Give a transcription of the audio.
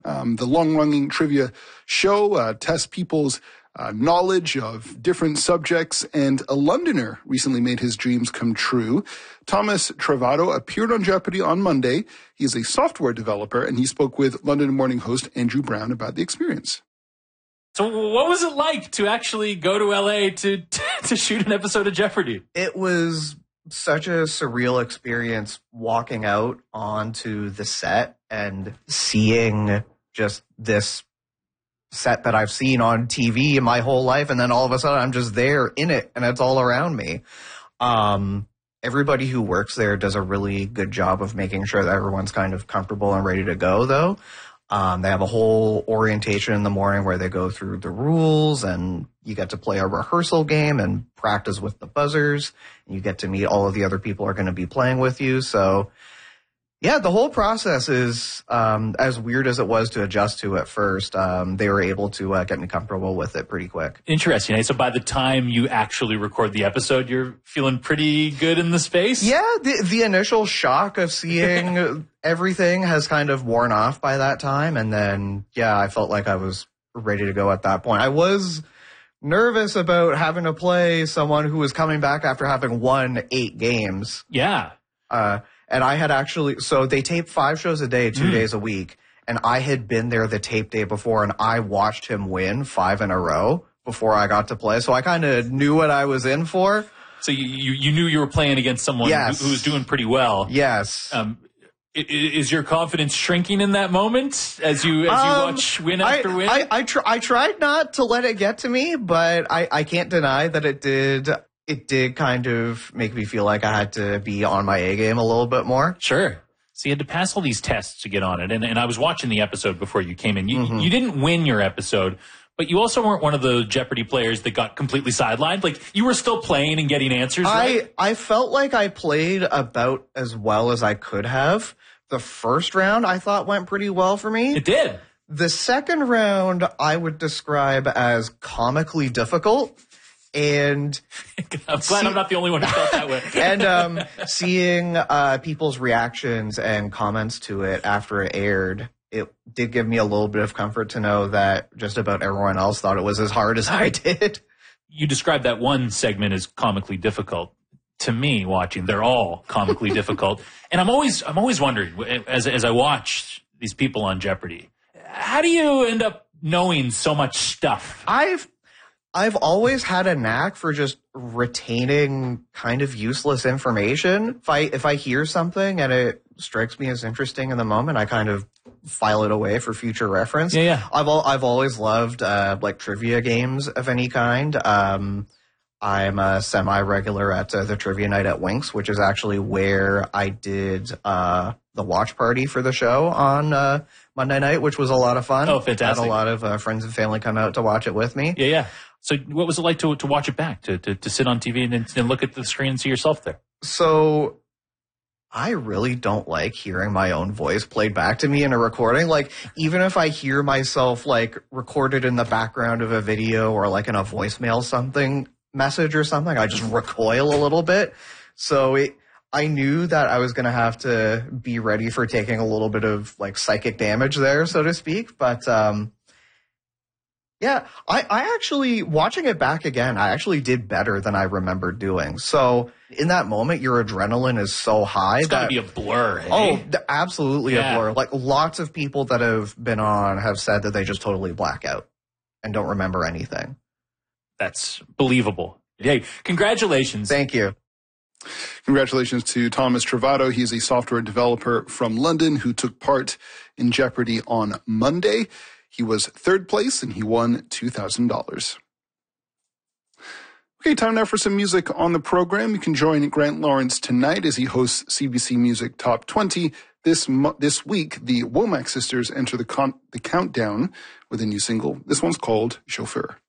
The long-running trivia show tests people's knowledge of different subjects, and a Londoner recently made his dreams come true. Thomas Travato appeared on Jeopardy on Monday. He is a software developer, and he spoke with London Morning host Andrew Brown about the experience. So what was it like to actually go to LA to shoot an episode of Jeopardy? It was such a surreal experience walking out onto the set and seeing just this set that I've seen on TV my whole life, and then all of a sudden I'm just there in it and it's all around me. Everybody who works there does a really good job of making sure that everyone's kind of comfortable and ready to go, though. They have a whole orientation in the morning where they go through the rules, and you get to play a rehearsal game and practice with the buzzers, and you get to meet all of the other people who are going to be playing with you. So yeah, the whole process is, as weird as it was to adjust to at first, they were able to get me comfortable with it pretty quick. Interesting. So by the time you actually record the episode, you're feeling pretty good in the space? Yeah, the initial shock of seeing everything has kind of worn off by that time. And then, yeah, I felt like I was ready to go at that point. I was nervous about having to play someone who was coming back after having won 8 games. Yeah. And I had actually, so they tape 5 shows a day, 2 days a week. And I had been there the tape day before, and I watched him win 5 in a row before I got to play. So I kind of knew what I was in for. So you knew you were playing against someone who was doing pretty well. Yes. Is your confidence shrinking in that moment as you watch win after win? I tried not to let it get to me, but I can't deny that it did. It did kind of make me feel like I had to be on my A game a little bit more. Sure. So you had to pass all these tests to get on it. And I was watching the episode before you came in. You didn't win your episode, but you also weren't one of the Jeopardy players that got completely sidelined. Like, you were still playing and getting answers, right? I felt like I played about as well as I could have. The first round I thought went pretty well for me. It did. The second round I would describe as comically difficult. And I'm glad I'm not the only one who felt that way. And seeing people's reactions and comments to it after it aired, it did give me a little bit of comfort to know that just about everyone else thought it was as hard as I did. You described that one segment as comically difficult. To me, watching, they're all comically difficult. And I'm always wondering, as I watch these people on Jeopardy, how do you end up knowing so much stuff? I've always had a knack for just retaining kind of useless information. If I hear something and it strikes me as interesting in the moment, I kind of file it away for future reference. Yeah. I've always loved like trivia games of any kind. I'm a semi-regular at the trivia night at Winx, which is actually where I did the watch party for the show on Monday night, which was a lot of fun. Oh, fantastic. I had a lot of friends and family come out to watch it with me. Yeah. So what was it like to watch it back, to sit on TV and look at the screen and see yourself there? So I really don't like hearing my own voice played back to me in a recording. Like, even if I hear myself like recorded in the background of a video or like in a voicemail message or something, I just recoil a little bit. So I knew that I was going to have to be ready for taking a little bit of like psychic damage there, so to speak. But yeah, I actually, watching it back again, I actually did better than I remember doing. So in that moment, your adrenaline is so high. It's got to be a blur. Hey? Oh, absolutely a blur. Like, lots of people that have been on have said that they just totally black out and don't remember anything. That's believable. Hey, congratulations. Thank you. Congratulations to Thomas Travato. He is a software developer from London who took part in Jeopardy on Monday. He was 3rd place, and he won $2,000. Okay, time now for some music on the program. You can join Grant Lawrence tonight as he hosts CBC Music Top 20. This week, the Womack sisters enter the countdown with a new single. This one's called Chauffeur.